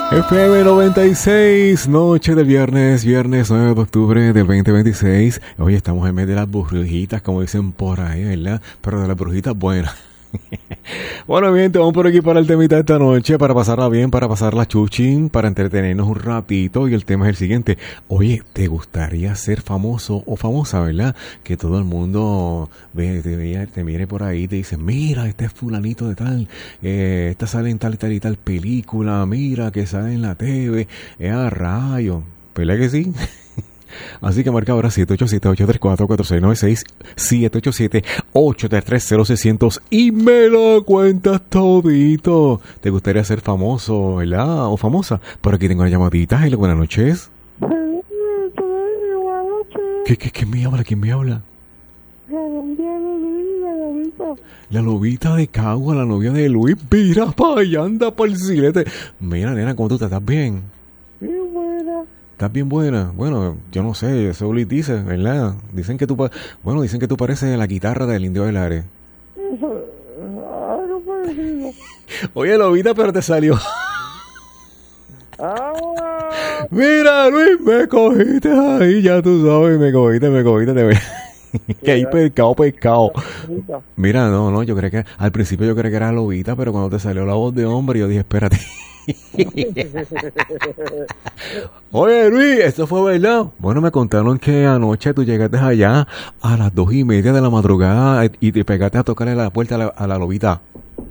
FM 96, noche del viernes 9 de octubre del 2026. Hoy estamos en medio de las burbujitas, como dicen por ahí, ¿verdad? Pero de las burbujitas buenas. Bueno, bien, te vamos por aquí para el temita de esta noche, para pasarla bien, para pasarla chuchín, para entretenernos un ratito. Y el tema es el siguiente: oye, ¿te gustaría ser famoso o famosa, verdad? Que todo el mundo te mire por ahí y te dice: mira, este es fulanito de tal, esta sale en tal y tal y tal película, mira, que sale en la TV, a rayo, ¿verdad que sí? Así que marca ahora 787-834-4696, 787-833-0600 y me lo cuentas todito. ¿Te gustaría ser famoso, verdad? O famosa. Por aquí tengo una llamadita. Hello, buenas noches. ¿Quién me habla? ¿Quién me habla? La lobita de Cagua, la novia de Luis. Mira pa' allá, anda por el silete. Mira, nena, ¿cómo tú estás? ¿Estás bien? Bien buena. ¿Estás bien buena? Bueno, yo no sé, eso Luis dice, ¿verdad? Dicen que tú pareces la guitarra del Indio del Aire. No parecido. Oye, lobita, pero te salió. Ah, Mira, Luis, me cogiste ahí, ya tú sabes, me cogiste, de verdad. Que ahí pescado. Mira, no, yo creo que, al principio yo creí que era lobita, pero cuando te salió la voz de hombre, yo dije, espérate. Oye, Luis, ¿esto fue verdad? Bueno, me contaron que anoche tú llegaste allá a las 2:30 de la madrugada y te pegaste a tocarle la puerta a la lobita.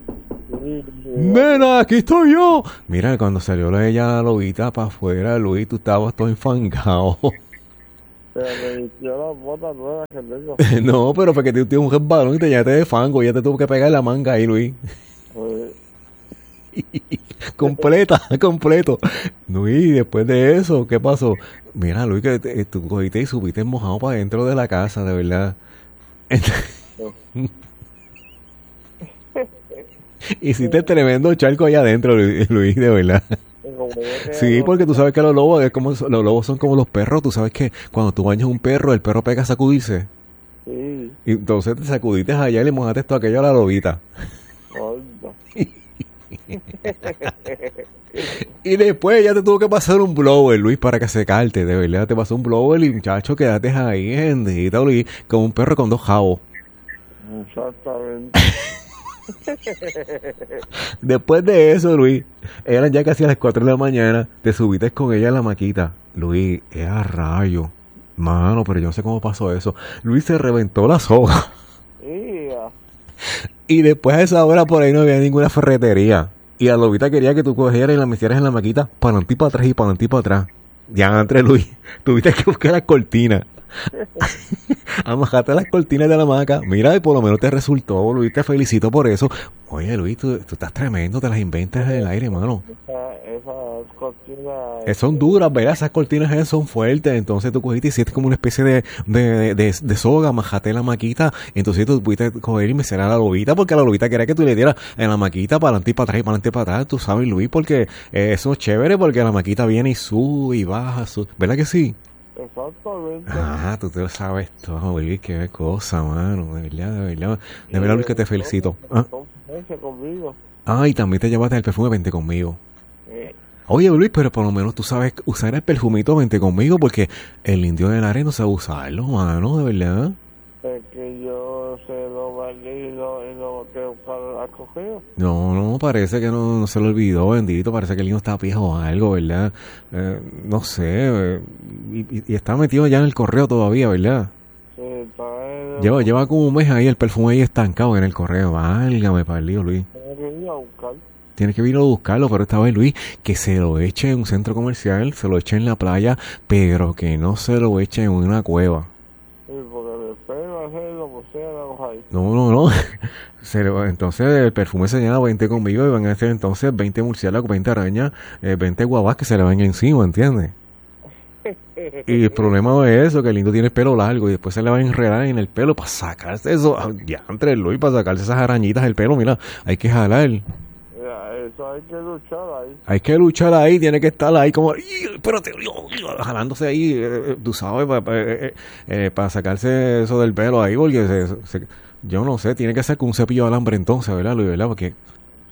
Mira, aquí estoy yo. Mira, cuando salió la lobita para afuera, Luis, tú estabas todo enfangado. me vistió las botas nuevas que tengo. No, pero fue que tú tienes un resbalón y te llenaste de fango. Ya te tuvo que pegar la manga ahí, Luis. Completo. Luis, después de eso, ¿qué pasó? Mira, Luis, que tú cogiste y subiste mojado para dentro de la casa, de verdad. Hiciste tremendo charco allá adentro, Luis, de verdad. Sí, porque tú sabes que los lobos son como los perros. Tú sabes que cuando tú bañas un perro, el perro pega a sacudirse. Sí. Y entonces te sacudiste allá y le mojaste todo aquello a la lobita. Y después ya te tuvo que pasar un blower, Luis, para que secarte. De verdad, te pasó un blower y, muchacho, quedaste ahí, gendita, Luis, como un perro con 2 jabos. Exactamente. Después de eso, Luis, eran ya casi a las 4 de la mañana, te subiste con ella en la maquita. Luis, a rayo. Mano, pero yo no sé cómo pasó eso. Luis se reventó la soga. Y después a esa hora por ahí no había ninguna ferretería. Y la lobita quería que tú cogieras y la metieras en la maquita para adelante y para atrás y para adelante y para atrás. Ya entre Luis, tuviste que buscar las cortinas. Amajaste las cortinas de la hamaca. Mira, y por lo menos te resultó, Luis, te felicito por eso. Oye, Luis, tú estás tremendo, te las inventas en el aire, mano. Esas cortinas... Son duras, ¿verdad? Esas cortinas son fuertes. Entonces tú cogiste y hiciste como una especie de soga, amajaste la maquita. Entonces tú pudiste coger y mecer a la lobita, porque la lobita quería que tú le dieras en la maquita para adelante y para atrás y para adelante y para atrás. Tú sabes, Luis, porque eso es chévere, porque la maquita viene y sube y baja, ¿verdad que sí? Exactamente. Ah, tú te lo sabes todo, Luis, qué cosa, mano, de verdad, Luis, que te felicito. Conmigo. Y también te llevaste el perfume Vente Conmigo. Oye, Luis, pero por lo menos tú sabes usar el perfumito Vente Conmigo, porque el Indio del Aire no sabe usarlo, mano, de verdad. Es que yo se lo valí y lo que ha cogido. No, parece que no se lo olvidó, bendito, parece que el niño está viejo o algo, ¿verdad? No sé, y está metido ya en el correo todavía, ¿verdad? Sí, está Lleva como un mes ahí el perfume ahí estancado en el correo. Válgame para el lío, Luis. Tienes que venir a buscarlo, pero esta vez, Luis, que se lo eche en un centro comercial, se lo eche en la playa, pero que no se lo eche en una cueva. Sí, porque después va a hacer lo que sea, ahí. No. Entonces el perfume se llama 20 conmigo y van a hacer entonces 20 murciélagos, 20 arañas, 20 guavas que se le van encima, ¿entiendes? Y el problema es eso, que el lindo tiene el pelo largo y después se le va a enredar en el pelo para sacarse eso, ya entre Luis, para sacarse esas arañitas del pelo, mira, hay que jalar. Eso hay que luchar ahí. Hay que luchar ahí, tiene que estar ahí como, espérate, jalándose ahí, tú sabes, para sacarse eso del pelo ahí, porque yo no sé, tiene que ser con un cepillo de alambre entonces, ¿verdad, Luis? ¿Verdad? Porque Sí, para que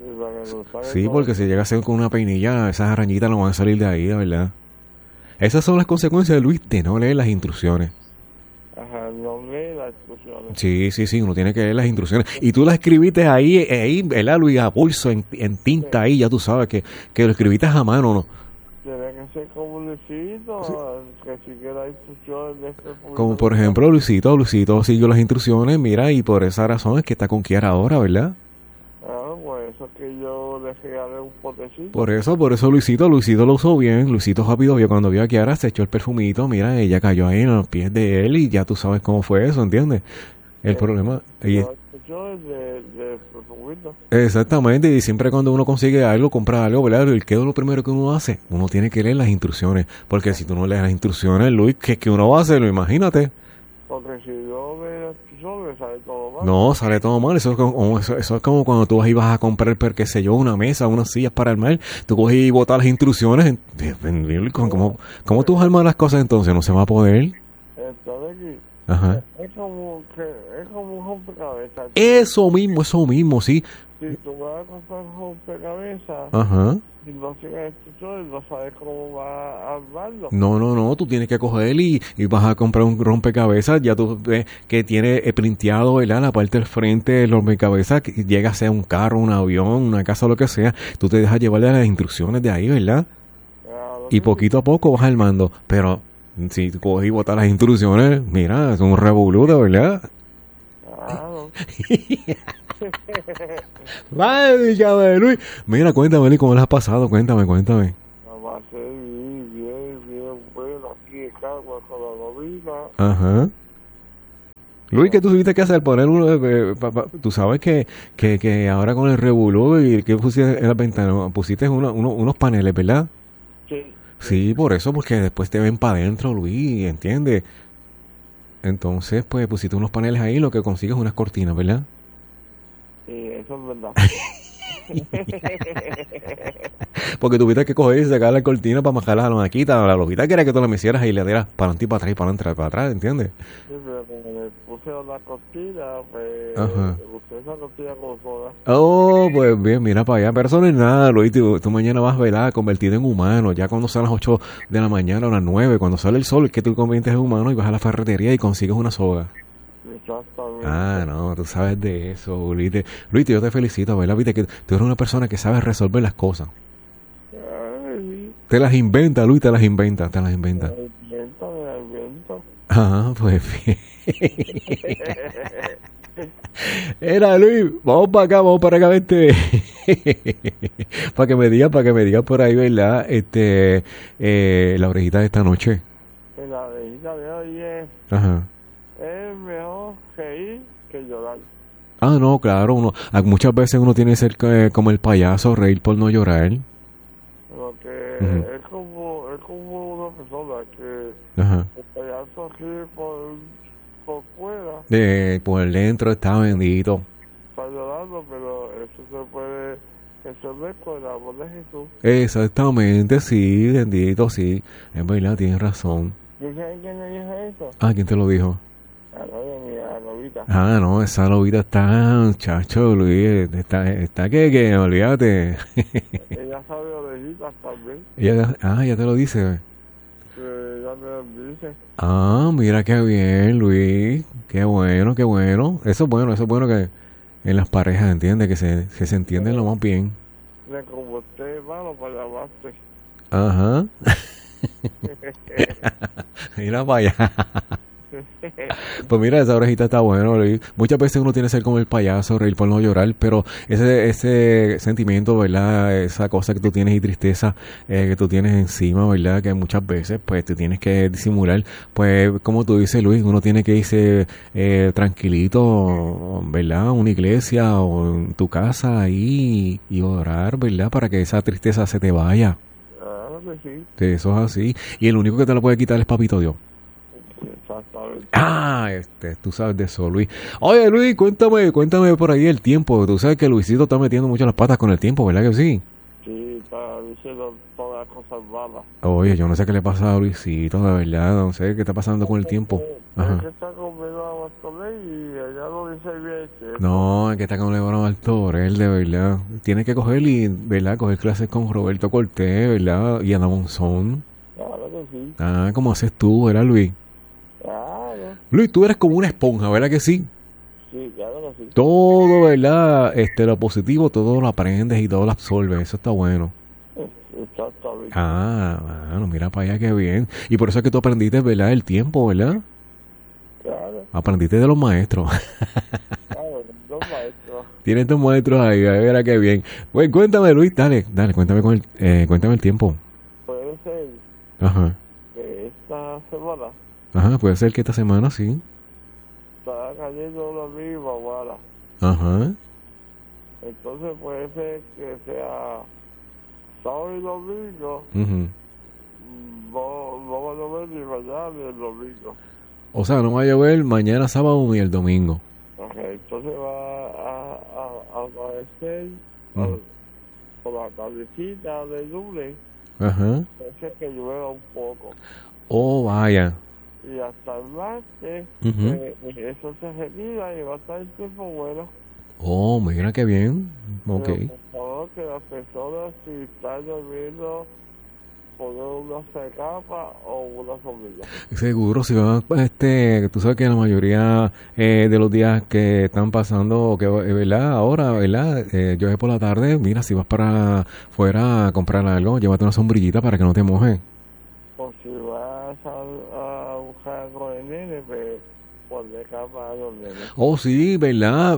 lo sabe Sí, todo. porque si llega a ser con una peinilla, esas arañitas no van a salir de ahí, de verdad. Esas son las consecuencias, Luis, de no leer las instrucciones. Ajá, no lee las instrucciones. Sí, uno tiene que leer las instrucciones. Y tú las escribiste ahí, ¿verdad, Luis? A pulso, en tinta ahí, ya tú sabes que lo escribiste a mano, ¿no? Tiene que ser como Luisito, que sigue las instrucciones de este Como por ejemplo, Luisito siguió las instrucciones, mira, y por esa razón es que está con Kiara ahora, ¿verdad? Ah, pues eso es que yo le regalé un potecito. Por eso Luisito lo usó bien. Luisito rápido vio cuando vio a Kiara, se echó el perfumito, mira, ella cayó ahí en los pies de él y ya tú sabes cómo fue eso, ¿entiendes? El problema... y- Las instrucciones de perfumito. exactamente, y siempre cuando uno consigue algo, compra algo, ¿verdad? ¿Qué es lo primero que uno hace? Uno tiene que leer las instrucciones, porque si tú no lees las instrucciones, Luis, ¿qué uno va a hacer? Imagínate. Porque si no ve las instrucciones, sale todo mal. No, sale todo mal. Eso es como cuando tú vas y vas a comprar, qué sé yo, una mesa, unas sillas para armar. Tú coges y botas las instrucciones. ¿Cómo tú vas a armar las cosas entonces? No se va a poder. Entonces aquí, Ajá. es como un rompecabezas. Eso mismo, sí. Si tú vas a comprar un rompecabezas Ajá. y no sigues instrucciones, no sabes cómo va a armarlo. No, tú tienes que coger y vas a comprar un rompecabezas, ya tú ves que tiene printeado, ¿verdad? La parte del frente del rompecabezas, que llega a ser un carro, un avión, una casa, lo que sea, tú te dejas llevar de las instrucciones de ahí, ¿verdad? Claro Y que poquito a poco vas armando, pero si tú coges y botas las instrucciones, mira, es un revolú, de verdad. claro. Vaya, Luis. Mira, cuéntame, Luis, ¿cómo le has pasado? Cuéntame. Nada más ser bien bueno aquí en Cagua con la novina. Ajá. Luis, ¿qué tú tuviste que hacer? Poner uno tú sabes que ahora con el revolú y que pusiste en la ventana, pusiste unos paneles, ¿verdad? Sí. Sí, por eso, porque después te ven para adentro, Luis, ¿entiendes? Entonces, pues pusiste unos paneles ahí, lo que consigues es unas cortinas, ¿verdad? Sí, eso es verdad. Porque tuviste que coger y sacar la cortina para majarlas a la maquita. La loquita quería que tú la mecieras y le dieras para adelante y para atrás y para adelante para atrás, ¿entiendes? Sí, pero como le puse una cortina, pues Ajá. usé esa cortina como sola. Oh, pues bien, mira para allá. Pero eso no es nada, Luis. Tú mañana vas, ¿verdad? Convertido en humano. Ya cuando son las 8 de la mañana o las 9, cuando sale el sol, es que tú conviertes en humano y vas a la ferretería y consigues una soga. Exactamente. Ah, no, tú sabes de eso, Luis. Luis, yo te felicito, ¿verdad? Viste que tú eres una persona que sabe resolver las cosas. Ay, Te las inventa, Luis, te las inventa. me la invento. Ah, pues bien. Era Luis, vamos para acá, vente. para que me digas por ahí, ¿verdad? La orejita de esta noche. En la orejita de hoy Ajá. es mejor reír que llorar. Ah, no, claro, muchas veces uno tiene que ser como el payaso, reír por no llorar. Porque Ujú. es como una persona que Ajá. el payaso aquí por fuera Por dentro está bendito. está llorando, pero eso se puede resolver con el amor de Jesús. Exactamente, sí, bendito, sí. Es verdad, tienes razón. ¿Y sabes quién le dijo eso? Ah, ¿quién te lo dijo? A la de mi novita. Ah, no, esa lobita está, chacho, Luis, está que, olvídate. Ella sabe orejitas también. Ya te lo dice. Ella me lo dice. Ah, mira qué bien, Luis. Qué bueno. Eso es bueno que en las parejas, ¿entiendes? Que se entienden lo más bien. Le comporté mano para llamarte. Ajá. Mira para allá. Pues mira, esa orejita está bueno, Luis. Muchas veces uno tiene que ser como el payaso, reír por no llorar, pero ese sentimiento, ¿verdad? Esa cosa que tú tienes y tristeza que tú tienes encima, ¿verdad? Que muchas veces, pues, te tienes que disimular. Pues, como tú dices, Luis, uno tiene que irse tranquilito, ¿verdad? A una iglesia o en tu casa ahí y orar, ¿verdad? Para que esa tristeza se te vaya. Claro que sí. Que eso es así. Y el único que te lo puede quitar es Papito Dios. Exactamente. Ah, tú sabes de eso, Luis. Oye, Luis, cuéntame por ahí el tiempo. Tú sabes que Luisito está metiendo mucho las patas con el tiempo, ¿verdad que sí? Sí, está diciendo todas las cosas malas. Oye, yo no sé qué le pasa a Luisito, de verdad. No sé qué está pasando con el tiempo. Es Ajá. que está conmigo a Bascolé y ella lo pensé bien que No, es que está con LeBron Altorel, de verdad. Tienes que coger y, ¿verdad? Coger clases con Roberto Cortés, ¿verdad? Y Ana Monzón. claro que sí, Ah, como haces tú, ¿verdad, Luis? claro, Luis, tú eres como una esponja, ¿verdad que sí? sí, claro que sí. Todo, ¿verdad? Lo positivo, todo lo aprendes y todo lo absorbes. Eso está bueno. Exactamente. Ah, bueno, mira para allá qué bien. Y por eso es que tú aprendiste, ¿verdad? El tiempo, ¿verdad? Claro, Aprendiste de los maestros. claro, los maestros. Tienes tus maestros ahí, mira qué bien. Bueno, cuéntame, Luis, dale, cuéntame cuéntame el tiempo. Puede ser Ajá, que esta semana ajá, puede ser que esta semana sí. está cayendo una misma bala. Ajá, Entonces puede ser que sea sábado y domingo, ujú. no va a llover ni mañana ni el domingo. O sea, no va a llover mañana sábado ni el domingo. Ok, entonces va a amanecer Ujú. por la tardecita de lunes, Ajá. puede ser que llueva un poco. Oh, vaya. Y hasta el martes, Ujú. eso se retira y va a estar el tiempo bueno. Oh, mira qué bien. Ok. Pero por favor, que las personas, si están lloviendo, poner una capa o una sombrilla. Seguro, si van, tú sabes que la mayoría de los días que están pasando, que ¿verdad? Ahora, ¿verdad? Llueve por la tarde, mira, si vas para fuera a comprar algo, llévate una sombrillita para que no te mojes. O si vas a buscar algo de nene, pues ponle capa a los nenes. Oh, sí, ¿verdad?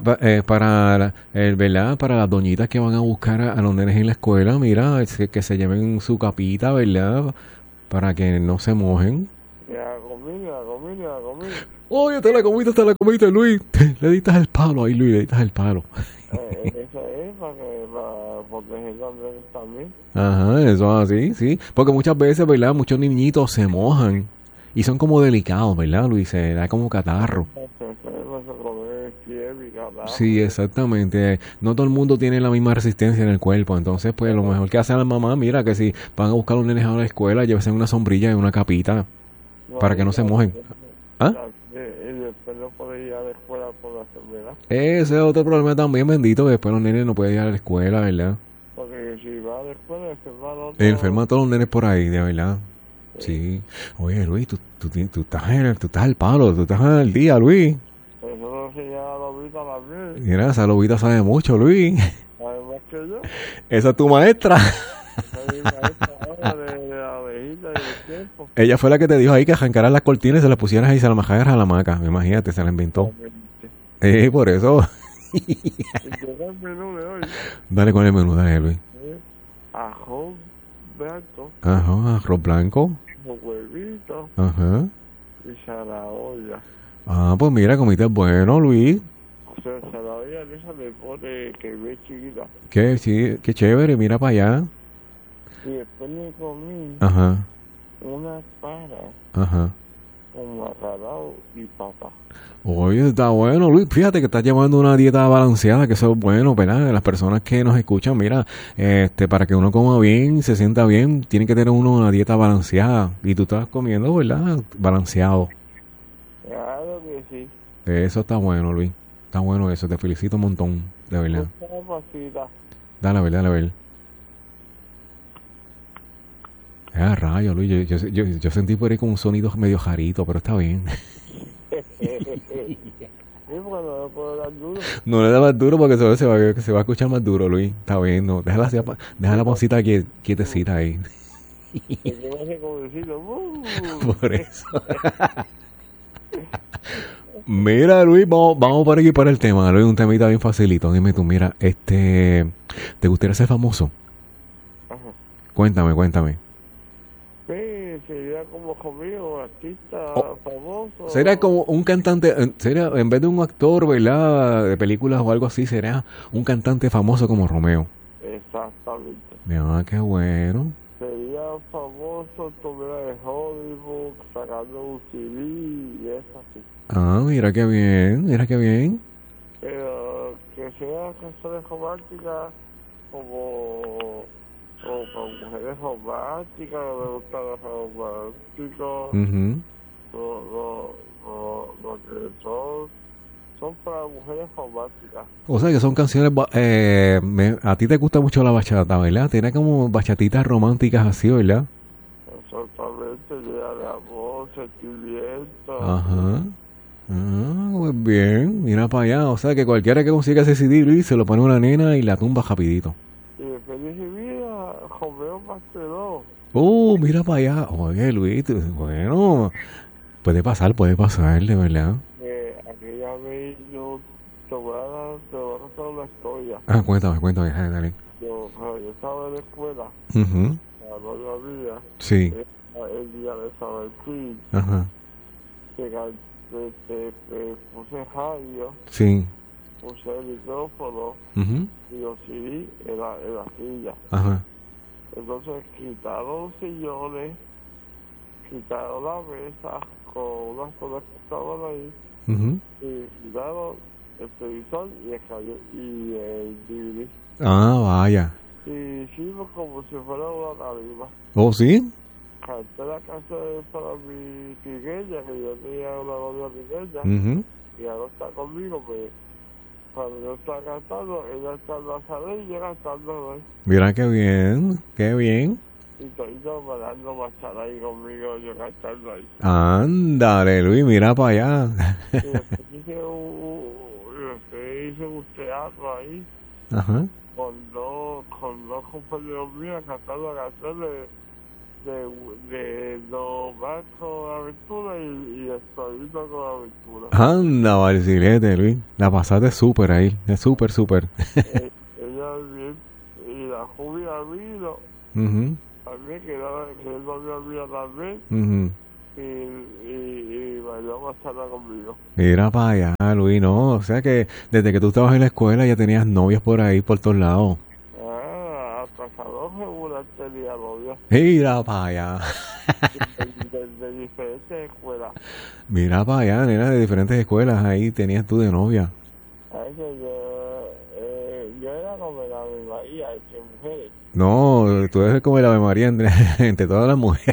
¿Verdad? Para las doñitas que van a buscar a los nenes en la escuela, mira, que se lleven su capita, ¿verdad? Para que no se mojen. Y la comida. Oye, te la comiste, Luis. Le diste el palo ahí, Luis, le diste el palo. Eso es para proteger a los nenes también. Ajá, eso es así, sí. Porque muchas veces, ¿verdad? Muchos niñitos se mojan y son como delicados, ¿verdad, Luis? Se da como catarro. No se come fiebre y carajo. Sí, exactamente. No todo el mundo tiene la misma resistencia en el cuerpo. Entonces, pues lo mejor que hace la mamá, mira, que si van a buscar a los nenes a la escuela, llévense una sombrilla y una capita para que no se mojen. ¿Ah? Y después no puede ir a la escuela por la enfermedad. Ese es otro problema también, bendito, que después los nenes no pueden ir a la escuela, ¿verdad? Porque si va a la escuela, enferma al otro. Enferman a todos los nenes por ahí, de verdad. Sí. Oye, Luis, tú estás al palo, tú estás al día, Luis. Eso no se llama lobita también. Mira, esa lobita sabe mucho, Luis. Además que yo, Esa es tu maestra. soy maestra ahora de la abejita y del tiempo. Ella fue la que te dijo ahí que arrancaras las cortinas y se las pusieras ahí y se las majaras a la hamaca. Imagínate, se la inventó. Por eso. Y llega el menú de hoy. Dale con el menú, dale, Luis. Ajo blanco, Ajá, arroz blanco. con huevito Ajá. y zanahoria. Ah, pues mira, comiste bueno, Luis. O sea, zanahoria de esa le pone que ve chiquita. Sí, qué chévere, mira para allá. Y después le comí Ajá, una para ajá. con bacalao y papa. Oye, está bueno, Luis. Fíjate que estás llevando una dieta balanceada, que eso es bueno, ¿verdad? Las personas que nos escuchan, mira, para que uno coma bien, se sienta bien, tiene que tener uno una dieta balanceada. Y tú estás comiendo, ¿verdad? Balanceado. Claro que sí. Eso está bueno, Luis. Está bueno eso, te felicito un montón, de verdad. Una pasita. Dale a ver, dale a ver. Rayo, Luis, yo sentí por ahí como un sonido medio jarito, pero está bien. Sí, porque no le puedo dar duro. No le da más duro porque se va a escuchar más duro, Luis. Está bien, no. Deja la pancita quietecita ahí. Y yo me hace como decirlo. Por eso. Mira, Luis, vamos por aquí para el tema, Luis, un temita bien facilito. Dime tú, mira, ¿te gustaría ser famoso? Ajá. Cuéntame. Sí, sería como conmigo, artista famoso. Sería como un cantante, sería, en vez de un actor, ¿verdad? De películas o algo así, sería un cantante famoso como Romeo. Exactamente. Mira, qué bueno. Sería famoso, estuviera de Hollywood, sacando un CD y eso así. Ah, mira qué bien. Pero que sea canciones románticas como con mujeres románticas, no me gustan los románticos, Ujú. lo que son son para mujeres románticas. O sea que son canciones, a ti te gusta mucho la bachata, ¿verdad? Tiene como bachatitas románticas así, ¿verdad? Exactamente, llena de amor, sentimiento. Ajá. Ah, pues bien, mira para allá. O sea que cualquiera que consiga ese CD, Luis, se lo pone a una nena y la tumba rapidito. Y después dije, mira, Romeo Pasteló. Mira para allá. Oye, Luis, bueno, puede pasar, de verdad. Aquella vez yo te voy a contar una historia. Ah, cuéntame, dale. Cuando yo estaba en la escuela, Mhm. la novia mía, Sí, el día de San Valentín, ajá, puse radio, sí. puse el micrófono Mhm. y los CD en la silla. Ajá. Entonces quitaron los sillones, quitaron la mesa con unas cosas que estaban ahí Mhm. y quitaron el televisor y el DVD. Ah, vaya. Y hicimos como si fuera una tarima. ¿Oh, sí? Canté la canción para mi trigueña, que yo tenía una novia trigueña, Mhm. y ahora está conmigo, pues cuando yo estaba cantando, ella está en la sala y yo cantando, ¿no? Mira qué bien, qué bien. Y todito bailando marchar ahí conmigo, yo cantando ahí. Ándale, Luis, mira para allá. Y después hice un teatro ahí Ajá. con dos compañeros míos cantando canciones de Don Marco Aventura y Estadito con Aventura. Anda, Barcilete, Luis. La pasaste súper ahí. Es súper. Ella bien, y la Jubia vino Mhm. también, que es novia mía también, Mhm. y bailó bastante conmigo. Mira para allá, Luis, no. O sea que desde que tú estabas en la escuela ya tenías novias por ahí, por todos lados. Hasta Salón Regular tenía novia Mira para allá. de diferentes escuelas. Mira para allá, nena, de diferentes escuelas. Ahí tenías tú de novia. A veces yo era como la de Bahía, entre mujeres. No, tú eres como el Ave María entre todas las mujeres.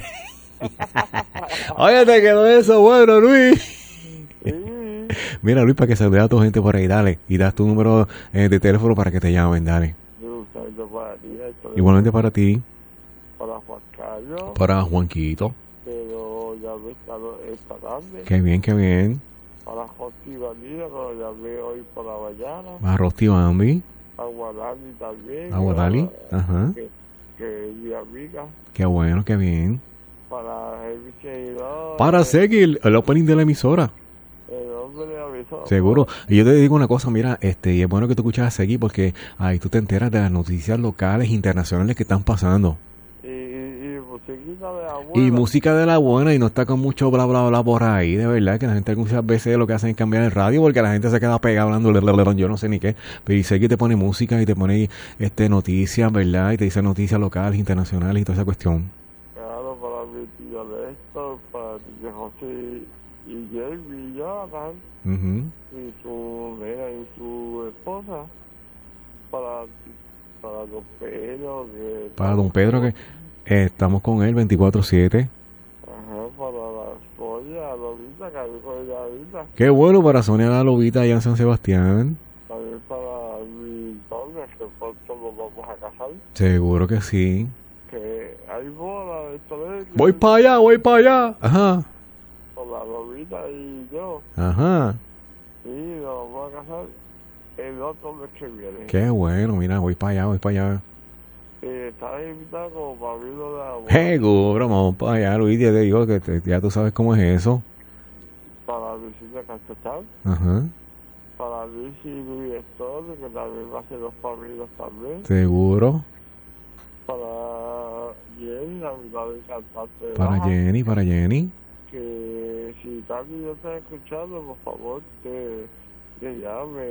Oye, te quedó eso bueno, Luis. Sí, Mira, Luis, para que salude a tu gente por ahí, dale. Y das tu número de teléfono para que te llamen, dale. yo salgo para ti, Igualmente para ti, para Juan Carlos, para Juanquito. pero ya me esta tarde. Qué bien. Para José Vanilla, pero llamé hoy por la mañana. A Rosti Bambi, A Guadali también. a Guadali. Ajá. Que es mi amiga. Qué bueno, qué bien. Para el seguidor. Para seguir el opening de la emisora. El hombre de avisó. Seguro. Y yo te digo una cosa, mira, y es bueno que tú escuchas a seguir porque ahí tú te enteras de las noticias locales, internacionales que están pasando. Y musiquita de abuela. Y música de la buena y no está con mucho bla bla bla por ahí, de verdad, que la gente muchas veces lo que hacen es cambiar el radio porque la gente se queda pegada hablando, yo no sé ni qué, pero y sé que te pone música y te pone noticias, ¿verdad? Y te dice noticias locales, internacionales y toda esa cuestión. Claro, para mi tío Néstor, para mi tío José y Jamie y Jonathan, Ujú. y su nena y su esposa, para don Pedro, que Para don Pedro que estamos con él 24/7. ajá, para la Sonia, Lolita, que había con ella ahorita, Qué bueno para Sonia la Lobita allá en San Sebastián. también para mi novia, que pronto nos vamos a casar, Seguro que sí. que hay boda de Toledo, Voy para allá. Ajá. con la Lolita y yo, Ajá. y nos vamos a casar el otro mes que viene. Qué bueno, mira, voy para allá. Estás invitado como para abrirlo de la boda. Seguro, vamos para allá, Luis, ya te digo que ya tú sabes cómo es eso. Para Luisita Cachachán, Ajá. para Luis y Luis Estor, que también va a ser los familias también, Seguro. para Jenny, la mitad del cantante de Para baja, Jenny. que si también yo está escuchando, por favor, que llame.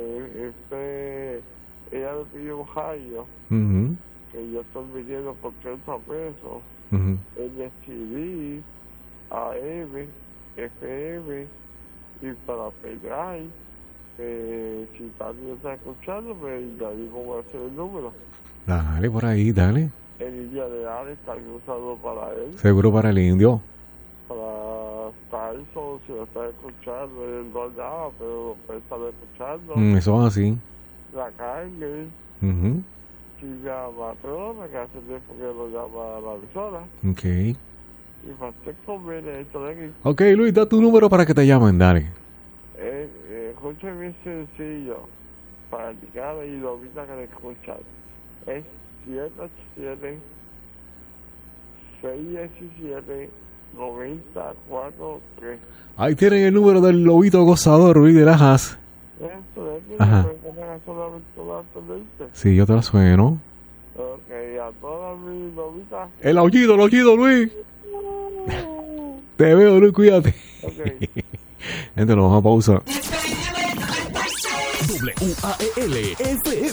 Ella me pidió un rayo, Mhm. que yo estoy vendiendo por 30 pesos, Mhm. en CD, AM, FM y para pendrive. Si también está escuchando, pues ya digo cómo hacer el número. Dale por ahí, dale. El día de Alex también un saludo para él, Seguro para el indio. para Alfonso, si lo está escuchando, él no llama, pero lo puede estar escuchando. Eso es así. La Carmen, Ujú. Silvia Matrona, que hace tiempo que lo llama a la emisora. Ok. Y Pacheco viene esto de aquí. Ok, Luis, da tu número para que te llamen, dale. Escucha bien sencillo, para indicar y lo ahorita que le escuchan. Es 787-617-943. Ahí tienen el número del lobito gozador, Luis de Lajas. Esto de aquí, Ajá. no me solamente todo antes de irte. Sí, yo te la sueno. Ok, a todas mis novitas. El aullido, Luis. Te veo, Luis, cuídate. Ok. Gente, nos vamos a pausa. WAEL FM